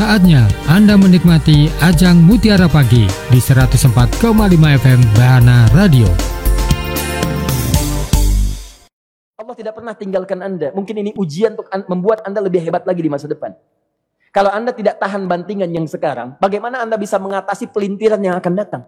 Saatnya Anda menikmati Ajang Mutiara Pagi di 104,5 FM Bahana Radio. Allah tidak pernah tinggalkan Anda. Mungkin ini ujian untuk membuat Anda lebih hebat lagi di masa depan. Kalau Anda tidak tahan bantingan yang sekarang, bagaimana Anda bisa mengatasi pelintiran yang akan datang?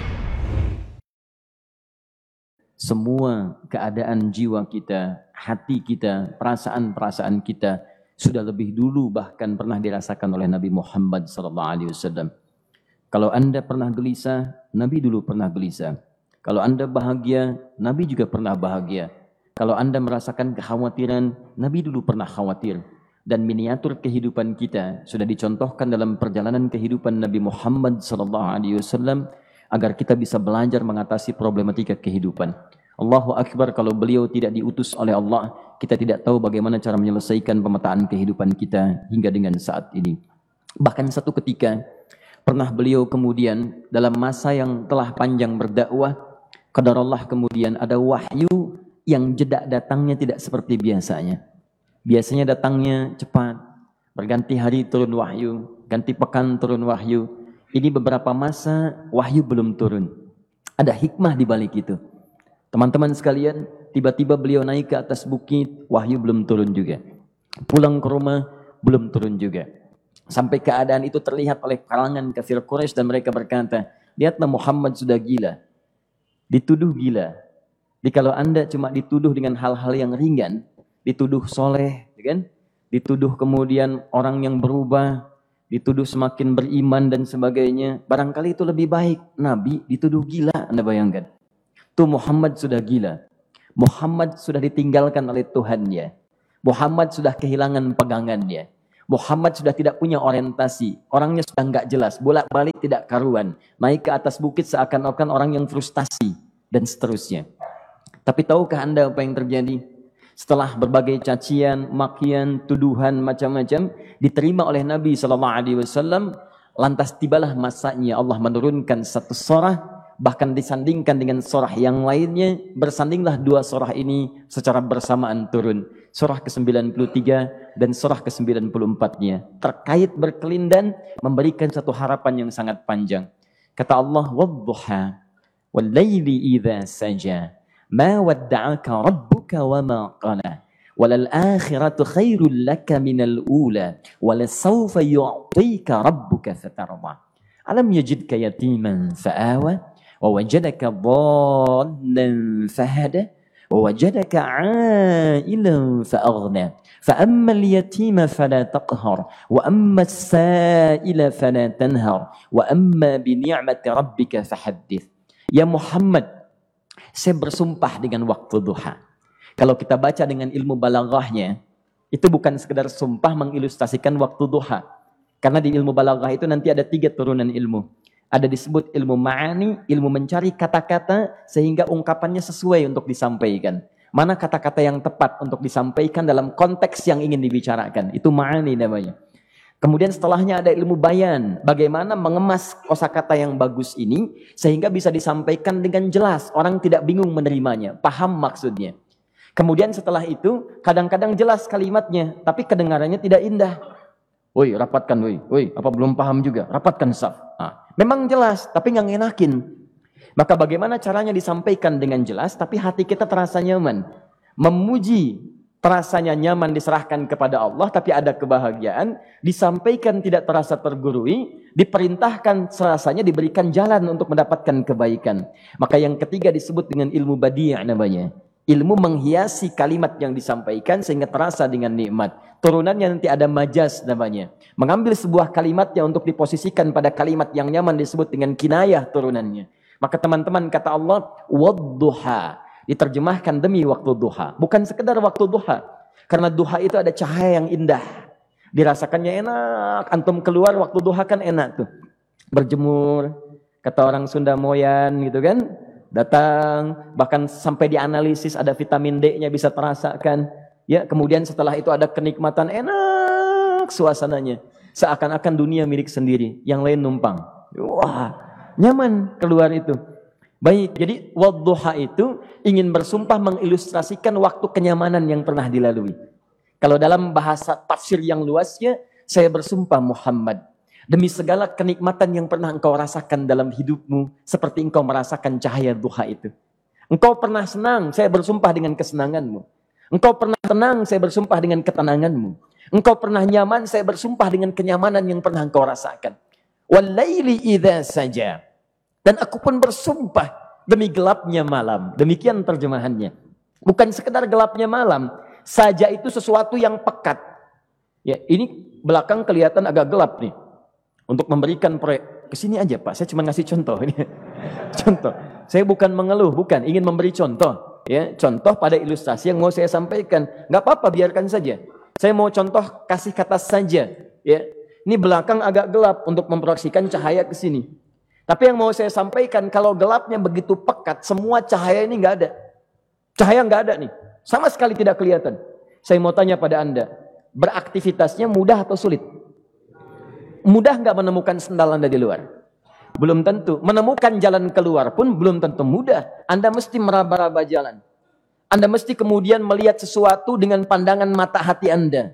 Semua keadaan jiwa kita, hati kita, perasaan-perasaan kita sudah lebih dulu bahkan pernah dirasakan oleh Nabi Muhammad SAW. Kalau Anda pernah gelisah, Nabi dulu pernah gelisah. Kalau Anda bahagia, Nabi juga pernah bahagia. Kalau Anda merasakan kekhawatiran, Nabi dulu pernah khawatir. Dan miniatur kehidupan kita sudah dicontohkan dalam perjalanan kehidupan Nabi Muhammad SAW agar kita bisa belajar mengatasi problematika kehidupan. Allahu Akbar, kalau beliau tidak diutus oleh Allah, kita tidak tahu bagaimana cara menyelesaikan pemetaan kehidupan kita hingga dengan saat ini. Bahkan satu ketika, pernah beliau kemudian dalam masa yang telah panjang berdakwah, qadarullah kemudian ada wahyu yang jeda datangnya tidak seperti biasanya. Biasanya datangnya cepat, berganti hari turun wahyu, ganti pekan turun wahyu. Ini beberapa masa wahyu belum turun. Ada hikmah di balik itu. Teman-teman sekalian, tiba-tiba beliau naik ke atas bukit, wahyu belum turun juga. Pulang ke rumah, belum turun juga. Sampai keadaan itu terlihat oleh kalangan kafir Quraisy dan mereka berkata, lihatlah Muhammad sudah gila. Dituduh gila. Jadi kalau Anda cuma dituduh dengan hal-hal yang ringan, dituduh soleh, kan? Dituduh kemudian orang yang berubah, dituduh semakin beriman dan sebagainya, barangkali itu lebih baik. Nabi dituduh gila, Anda bayangkan. Tuh Muhammad sudah gila. Muhammad sudah ditinggalkan oleh Tuhannya. Muhammad sudah kehilangan pegangannya. Muhammad sudah tidak punya orientasi. Orangnya sudah nggak jelas. Bolak-balik tidak karuan. Naik ke atas bukit seakan-akan orang yang frustasi. Dan seterusnya. Tapi tahukah Anda apa yang terjadi? Setelah berbagai cacian, makian, tuduhan, macam-macam. Diterima oleh Nabi SAW. Lantas tibalah masanya Allah menurunkan satu surah. Bahkan disandingkan dengan surah yang lainnya, bersandinglah dua surah ini secara bersamaan turun. Surah ke-93 dan surah ke-94-nya. Terkait berkelindan, memberikan satu harapan yang sangat panjang. Kata Allah, وَالضُّحَى وَاللَّيْلِ إِذَا سَجَى مَا وَدَّعَكَ رَبُّكَ وَمَا قَلَى وَلَلْآخِرَةُ خَيْرٌ لَكَ مِنَ الْأُولَى وَلَسَوْفَ يُعْطِيكَ رَبُّكَ فَتَرْضَى أَلَمْ يَجِدْكَ يَتِيمًا فَآوَى ووجدك ضالا فهدى ووجدك عائلا فأغنى فأما اليتيم فلا تقهر وأما السائل فلا تنهر وأما بنعمة ربك فحدث. Ya Muhammad, saya bersumpah dengan waktu duha. Kalau kita baca dengan ilmu balaghahnya, itu bukan sekedar sumpah mengilustrasikan waktu duha. Karena di ilmu balaghah itu nanti ada 3 turunan ilmu. Ada disebut ilmu ma'ani, ilmu mencari kata-kata sehingga ungkapannya sesuai untuk disampaikan. Mana kata-kata yang tepat untuk disampaikan dalam konteks yang ingin dibicarakan. Itu ma'ani namanya. Kemudian setelahnya ada ilmu bayan. Bagaimana mengemas kosakata yang bagus ini sehingga bisa disampaikan dengan jelas. Orang tidak bingung menerimanya, paham maksudnya. Kemudian setelah itu kadang-kadang jelas kalimatnya, tapi kedengarannya tidak indah. Woi, rapatkan, woi, apa belum paham juga? Rapatkan saf. Memang jelas, tapi nggak ngenakin. Maka bagaimana caranya disampaikan dengan jelas, tapi hati kita terasa nyaman. Memuji terasanya nyaman diserahkan kepada Allah, tapi ada kebahagiaan. Disampaikan tidak terasa tergurui, diperintahkan serasanya diberikan jalan untuk mendapatkan kebaikan. Maka yang ketiga disebut dengan ilmu badi' namanya. Ilmu menghiasi kalimat yang disampaikan sehingga terasa dengan nikmat. Turunannya nanti ada majaz namanya. Mengambil sebuah kalimatnya untuk diposisikan pada kalimat yang nyaman disebut dengan kinayah turunannya. Maka teman-teman kata Allah, wadduha. Diterjemahkan demi waktu duha. Bukan sekedar waktu duha. Karena duha itu ada cahaya yang indah. Dirasakannya enak. Antum keluar waktu duha kan enak tuh. Berjemur. Kata orang Sunda moyan gitu kan. Datang, bahkan sampai dianalisis ada vitamin D-nya bisa terasakan. Ya, kemudian setelah itu ada kenikmatan enak suasananya. Seakan-akan dunia milik sendiri, yang lain numpang. Wah, nyaman keluar itu. Baik, jadi wadduha itu ingin bersumpah mengilustrasikan waktu kenyamanan yang pernah dilalui. Kalau dalam bahasa tafsir yang luasnya, Saya bersumpah Muhammad, demi segala kenikmatan yang pernah engkau rasakan dalam hidupmu, seperti engkau merasakan cahaya duha itu. Engkau pernah senang, saya bersumpah dengan kesenanganmu. Engkau pernah tenang, saya bersumpah dengan ketenanganmu. Engkau pernah nyaman, saya bersumpah dengan kenyamanan yang pernah engkau rasakan. Walaili idza saja. Dan aku pun bersumpah demi gelapnya malam. Demikian terjemahannya. Bukan sekedar gelapnya malam. Saja itu sesuatu yang pekat. Ya, ini belakang kelihatan agak gelap nih. Untuk memberikan proyek. Kesini aja Pak, saya cuma ngasih contoh. Contoh. Saya bukan mengeluh, bukan. Ingin memberi contoh. Ya, contoh pada ilustrasi yang mau saya sampaikan. Nggak apa-apa, biarkan saja. Saya mau contoh kasih kata saja. Ya, ini belakang agak gelap untuk memproyeksikan cahaya ke sini. Tapi yang mau saya sampaikan, kalau gelapnya begitu pekat, semua cahaya ini nggak ada. Cahaya nggak ada nih. Sama sekali tidak kelihatan. Saya mau tanya pada Anda, beraktivitasnya mudah atau sulit? Mudah nggak menemukan sendal Anda di luar? Belum tentu. Menemukan jalan keluar pun belum tentu mudah. Anda mesti meraba-raba jalan. Anda mesti kemudian melihat sesuatu dengan pandangan mata hati Anda.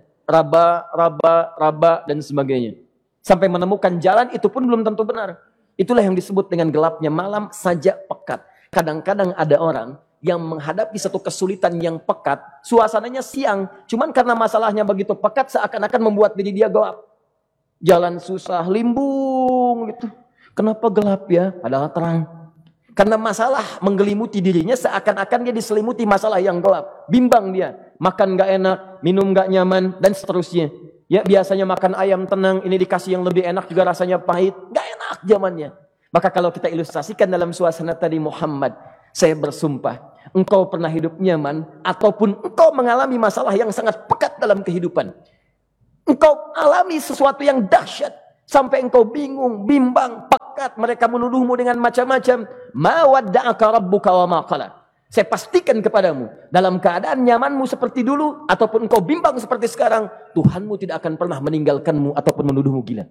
Raba, dan sebagainya. Sampai menemukan jalan itu pun belum tentu benar. Itulah yang disebut dengan gelapnya malam saja pekat. Kadang-kadang ada orang yang menghadapi satu kesulitan yang pekat, suasananya siang. Cuman karena masalahnya begitu pekat, seakan-akan membuat diri dia gelap. Jalan susah, limbung gitu. Kenapa gelap ya? Padahal terang. Karena masalah menggelimuti dirinya, seakan-akan dia diselimuti masalah yang gelap. Bimbang dia. Makan gak enak, minum gak nyaman, dan seterusnya. Ya, biasanya makan ayam tenang, ini dikasih yang lebih enak juga rasanya pahit. Gak enak zamannya. Maka kalau kita ilustrasikan dalam suasana tadi Muhammad, saya bersumpah, engkau pernah hidup nyaman, ataupun engkau mengalami masalah yang sangat pekat dalam kehidupan. Engkau alami sesuatu yang dahsyat, sampai engkau bingung, bimbang, pekat, mereka menuduhmu dengan macam-macam. Ma wadda'aka rabbuka wa ma qala. Saya pastikan kepadamu, dalam keadaan nyamanmu seperti dulu, ataupun engkau bimbang seperti sekarang, Tuhanmu tidak akan pernah meninggalkanmu ataupun menuduhmu gila.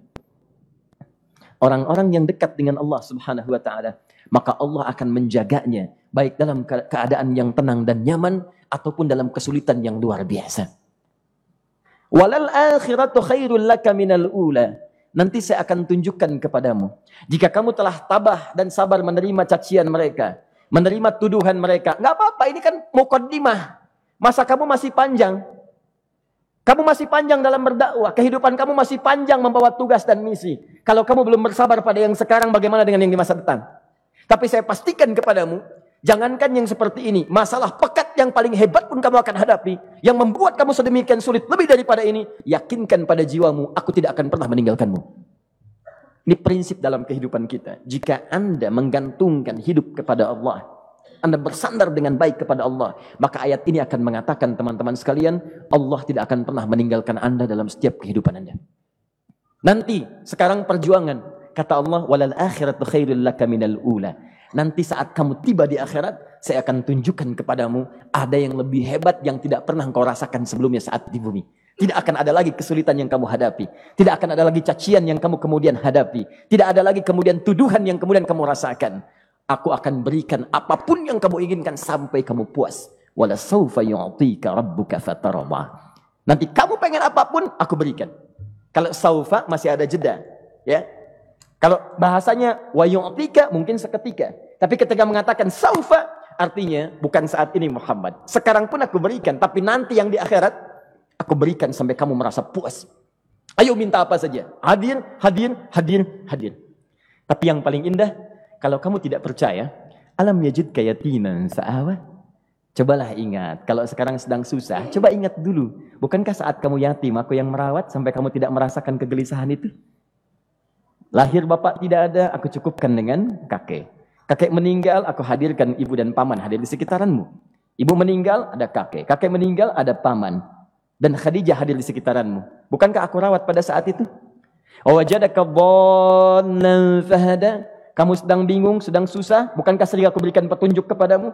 Orang-orang yang dekat dengan Allah Subhanahu wa ta'ala, maka Allah akan menjaganya, baik dalam keadaan yang tenang dan nyaman, ataupun dalam kesulitan yang luar biasa. Walal akhiratu khairul laka minal ula. Nanti saya akan tunjukkan kepadamu, jika kamu telah tabah dan sabar menerima cacian mereka, menerima tuduhan mereka, nggak apa-apa, ini kan muqaddimah. Masa kamu masih panjang. Kamu masih panjang dalam berdakwah. Kehidupan kamu masih panjang membawa tugas dan misi. Kalau kamu belum bersabar pada yang sekarang, bagaimana dengan yang di masa depan? Tapi saya pastikan kepadamu, jangankan yang seperti ini, masalah pekat yang paling hebat pun kamu akan hadapi, yang membuat kamu sedemikian sulit lebih daripada ini, yakinkan pada jiwamu, aku tidak akan pernah meninggalkanmu. Ini prinsip dalam kehidupan kita. Jika Anda menggantungkan hidup kepada Allah, Anda bersandar dengan baik kepada Allah, maka ayat ini akan mengatakan, teman-teman sekalian, Allah tidak akan pernah meninggalkan Anda dalam setiap kehidupan Anda. Nanti, sekarang perjuangan. Kata Allah, walal akhiratu khairul laka minal ula. Nanti saat kamu tiba di akhirat, saya akan tunjukkan kepadamu, ada yang lebih hebat yang tidak pernah engkau rasakan sebelumnya saat di bumi. Tidak akan ada lagi kesulitan yang kamu hadapi. Tidak akan ada lagi cacian yang kamu kemudian hadapi. Tidak ada lagi kemudian tuduhan yang kemudian kamu rasakan. Aku akan berikan apapun yang kamu inginkan sampai kamu puas. Wala sawfa yu'tika rabbuka fatarda. Nanti kamu pengen apapun, aku berikan. Kalau sawfa masih ada jeda, ya. Kalau bahasanya wa yu'tika mungkin seketika. Tapi ketika mengatakan sawfa, artinya bukan saat ini Muhammad. Sekarang pun aku berikan, tapi nanti yang di akhirat aku berikan sampai kamu merasa puas. Ayo minta apa saja. Hadir, hadir, hadir, hadir. Tapi yang paling indah, kalau kamu tidak percaya, alam yajidka yatiman fa'awa. Cobalah ingat, kalau sekarang sedang susah, coba ingat dulu. Bukankah saat kamu yatim, aku yang merawat sampai kamu tidak merasakan kegelisahan itu? Lahir bapak tidak ada, aku cukupkan dengan kakek. Kakek meninggal, aku hadirkan ibu dan paman hadir di sekitaranmu. Ibu meninggal, ada kakek. Kakek meninggal, ada paman. Dan Khadijah hadir di sekitaranmu. Bukankah aku rawat pada saat itu? Wajadaka dhallan fahada. Kamu sedang bingung, sedang susah. Bukankah sering aku berikan petunjuk kepadamu?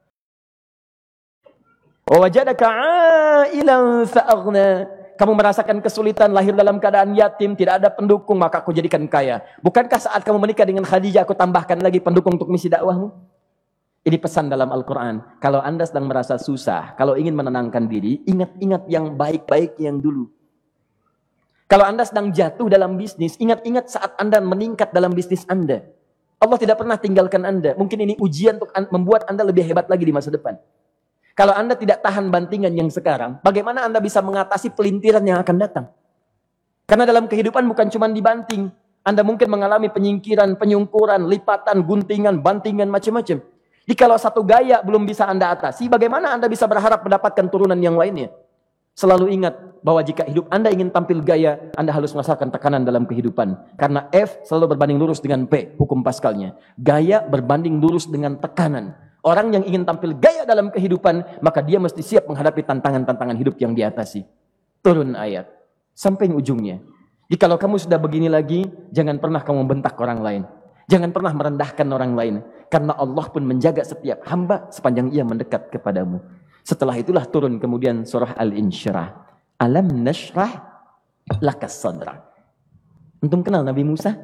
Wajadaka ailan fa'aghna. Kamu merasakan kesulitan, lahir dalam keadaan yatim, tidak ada pendukung, maka aku jadikan kaya. Bukankah saat kamu menikah dengan Khadijah, aku tambahkan lagi pendukung untuk misi dakwahmu? Ini pesan dalam Al-Quran. Kalau Anda sedang merasa susah, kalau ingin menenangkan diri, ingat-ingat yang baik-baik yang dulu. Kalau Anda sedang jatuh dalam bisnis, ingat-ingat saat Anda meningkat dalam bisnis Anda. Allah tidak pernah tinggalkan Anda. Mungkin ini ujian untuk membuat Anda lebih hebat lagi di masa depan. Kalau Anda tidak tahan bantingan yang sekarang, bagaimana Anda bisa mengatasi pelintiran yang akan datang? Karena dalam kehidupan bukan cuma dibanting. Anda mungkin mengalami penyingkiran, penyungkuran, lipatan, guntingan, bantingan, macam-macam. Jadi kalau satu gaya belum bisa Anda atasi, bagaimana Anda bisa berharap mendapatkan turunan yang lainnya? Selalu ingat bahwa jika hidup Anda ingin tampil gaya, Anda harus merasakan tekanan dalam kehidupan. Karena F selalu berbanding lurus dengan P, hukum Pascalnya. Gaya berbanding lurus dengan tekanan. Orang yang ingin tampil gaya dalam kehidupan, maka dia mesti siap menghadapi tantangan-tantangan hidup yang diatasi. Turun ayat. Sampai ujungnya. Jadi kalau kamu sudah begini lagi, jangan pernah kamu membentak orang lain. Jangan pernah merendahkan orang lain. Karena Allah pun menjaga setiap hamba sepanjang ia mendekat kepadamu. Setelah itulah turun kemudian surah Al-Insyirah. Alam nashrah lakas sadra. Antum kenal Nabi Musa?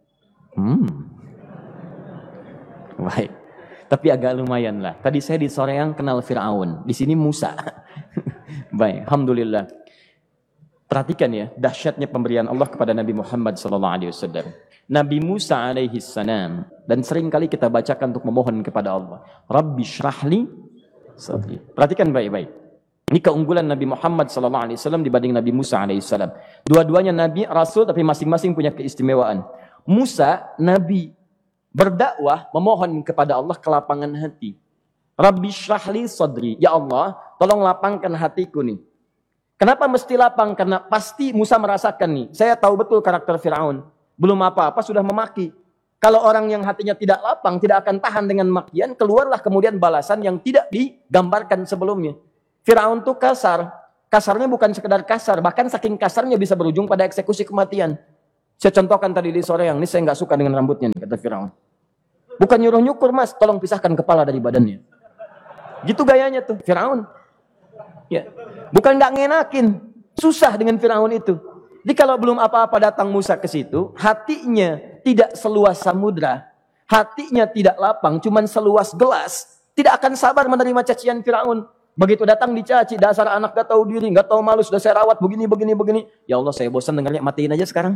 Baik. Tapi agak lumayan lah. Tadi saya di Soreang kenal Fir'aun. Di sini Musa. Baik, alhamdulillah. Perhatikan ya, dahsyatnya pemberian Allah kepada Nabi Muhammad SAW. Nabi Musa alaihi salam. Dan seringkali kita bacakan untuk memohon kepada Allah. Rabbi syrahli sadri. Perhatikan baik-baik. Ini keunggulan Nabi Muhammad SAW dibanding Nabi Musa alaihissalam. Dua-duanya Nabi, Rasul, tapi masing-masing punya keistimewaan. Musa, Nabi, berdakwah, memohon kepada Allah kelapangan hati. Rabbi syrahli sadri. Ya Allah, tolong lapangkan hatiku nih. Kenapa mesti lapang? Karena pasti Musa merasakan nih. Saya tahu betul karakter Fir'aun. Belum apa-apa sudah memaki. Kalau orang yang hatinya tidak lapang, tidak akan tahan dengan makian, keluarlah kemudian balasan yang tidak digambarkan sebelumnya. Fir'aun itu kasar. Kasarnya bukan sekedar kasar, bahkan saking kasarnya bisa berujung pada eksekusi kematian. Saya contohkan tadi di sore yang ini, saya nggak suka dengan rambutnya, kata Fir'aun. Bukan nyuruh-nyukur mas, tolong pisahkan kepala dari badannya. Gitu gayanya tuh, Fir'aun. Ya. Bukan nggak ngenakin, susah dengan Fir'aun itu. Jadi kalau belum apa-apa datang Musa ke situ, hatinya tidak seluas samudra, hatinya tidak lapang, cuman seluas gelas, tidak akan sabar menerima cacian Fir'aun. Begitu datang dicaci, dasar anak gak tahu diri, gak tahu malu, sudah saya rawat begini. Ya Allah, saya bosan dengarnya, matiin aja sekarang.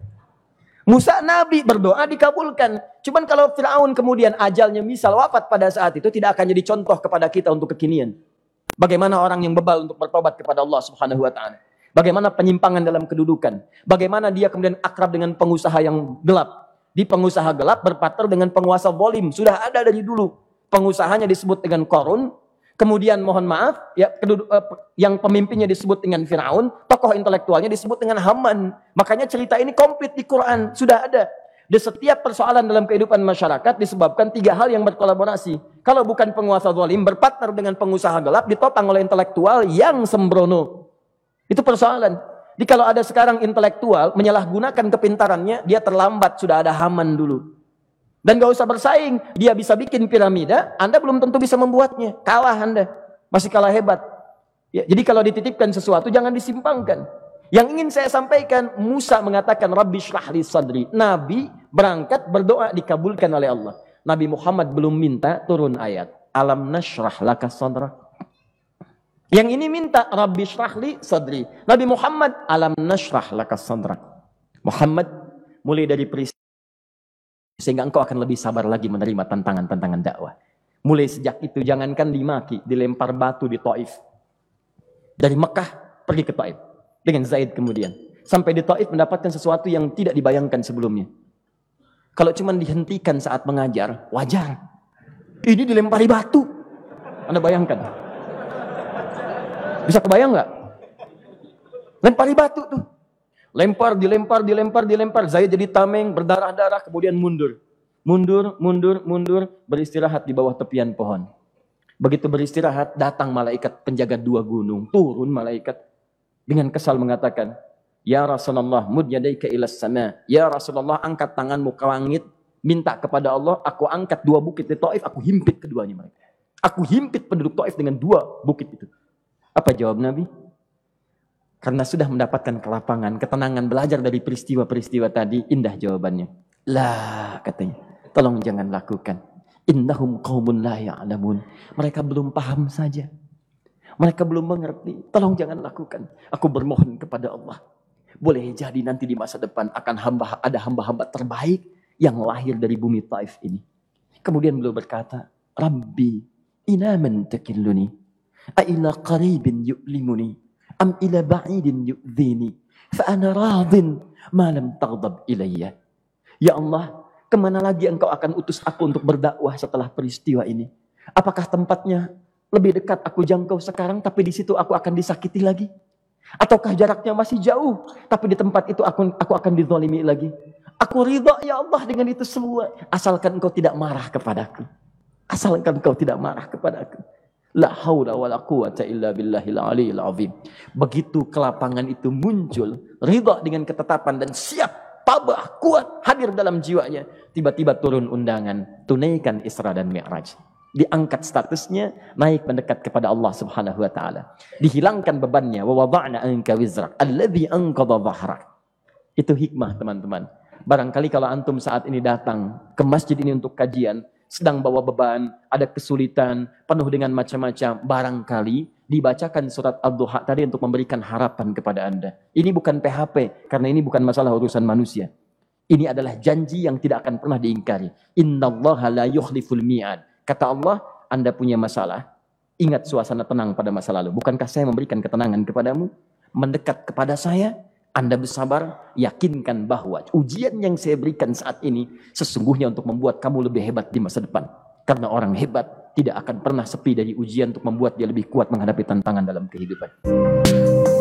Musa Nabi berdoa dikabulkan. Cuman kalau Fir'aun kemudian ajalnya misal wafat pada saat itu, tidak akan jadi contoh kepada kita untuk kekinian. Bagaimana orang yang bebal untuk bertobat kepada Allah Subhanahu wa ta'ala. Bagaimana penyimpangan dalam kedudukan. Bagaimana dia kemudian akrab dengan pengusaha yang gelap. Di pengusaha gelap berpartner dengan penguasa zalim. Sudah ada dari dulu. Pengusahanya disebut dengan Qarun. Kemudian mohon maaf, ya, yang pemimpinnya disebut dengan Fir'aun. Tokoh intelektualnya disebut dengan Haman. Makanya cerita ini komplit di Quran. Sudah ada. Di setiap persoalan dalam kehidupan masyarakat disebabkan tiga hal yang berkolaborasi. Kalau bukan penguasa zalim, berpartner dengan pengusaha gelap, ditopang oleh intelektual yang sembrono. Itu persoalan. Jadi kalau ada sekarang intelektual menyalahgunakan kepintarannya, dia terlambat, sudah ada Haman dulu. Dan gak usah bersaing, dia bisa bikin piramida, Anda belum tentu bisa membuatnya. Kalah Anda, masih kalah hebat. Ya, jadi kalau dititipkan sesuatu, jangan disimpangkan. Yang ingin saya sampaikan, Musa mengatakan, Rabbi syrahli sadri. Nabi berangkat berdoa dikabulkan oleh Allah. Nabi Muhammad belum minta turun ayat. Alam nashrah laka sadrak. Yang ini minta Rabbi syrahli sadri. Nabi Muhammad alam nashrah laka sadrak. Muhammad mulai dari peristiwa sehingga engkau akan lebih sabar lagi menerima tantangan-tantangan dakwah. Mulai sejak itu jangankan dimaki, dilempar batu di Taif. Dari Mekah pergi ke Taif dengan Zaid kemudian. Sampai di Taif mendapatkan sesuatu yang tidak dibayangkan sebelumnya. Kalau cuma dihentikan saat mengajar, wajar. Ini dilempari batu. Anda bayangkan? Bisa kebayang nggak? Lempari batu tuh. Lempar, dilempar. Zaid jadi tameng, berdarah-darah, kemudian mundur. Mundur, beristirahat di bawah tepian pohon. Begitu beristirahat, datang malaikat penjaga dua gunung. Turun malaikat dengan kesal mengatakan, Ya Rasulullah, mud yadaika ilas sama. Ya Rasulullah, angkat tanganmu ke langit. Minta kepada Allah, aku angkat dua bukit di Taif, aku himpit keduanya mereka. Aku himpit penduduk Taif dengan dua bukit itu. Apa jawab Nabi? Karena sudah mendapatkan kelapangan, ketenangan, belajar dari peristiwa-peristiwa tadi, indah jawabannya. Lah, katanya, tolong jangan lakukan. Innahum qaumun la ya'lamun. Mereka belum paham saja. Mereka belum mengerti. Tolong jangan lakukan. Aku bermohon kepada Allah. Boleh jadi nanti di masa depan akan ada hamba-hamba terbaik yang lahir dari bumi Taif ini. Kemudian beliau berkata, Rabbi, ila man takilluni, a ila qaribin yu'limuni, am ila ba'idin yu'dhini, fa ana radin ma lam taghdab ilayya. Ya Allah, kemana lagi engkau akan utus aku untuk berdakwah setelah peristiwa ini? Apakah tempatnya lebih dekat aku jangkau sekarang, tapi di situ aku akan disakiti lagi? Ataukah jaraknya masih jauh, tapi di tempat itu aku akan dizalimi lagi? Aku ridha ya Allah dengan itu semua, asalkan engkau tidak marah kepadaku. Asalkan engkau tidak marah kepadaku. La haula wa la quwata illa billahil aliyil azim. Begitu kelapangan itu muncul, ridha dengan ketetapan dan siap, tabah, kuat, hadir dalam jiwanya. Tiba-tiba turun undangan, tunaikan Isra dan Mi'raj. Diangkat statusnya, naik mendekat kepada Allah Subhanahu wa taala. Dihilangkan bebannya, wa wada'na anka wizrak alladzi anqadha dhahrak. Itu hikmah, teman-teman. Barangkali kalau antum saat ini datang ke masjid ini untuk kajian, sedang bawa beban, ada kesulitan, penuh dengan macam-macam, barangkali dibacakan surat Ad-Duha tadi untuk memberikan harapan kepada Anda. Ini bukan PHP, karena ini bukan masalah urusan manusia. Ini adalah janji yang tidak akan pernah diingkari. Innallaha la yukhliful mi'ad. Kata Allah, Anda punya masalah, ingat suasana tenang pada masa lalu. Bukankah saya memberikan ketenangan kepadamu? Mendekat kepada saya, Anda bersabar, yakinkan bahwa ujian yang saya berikan saat ini sesungguhnya untuk membuat kamu lebih hebat di masa depan. Karena orang hebat tidak akan pernah sepi dari ujian untuk membuat dia lebih kuat menghadapi tantangan dalam kehidupan.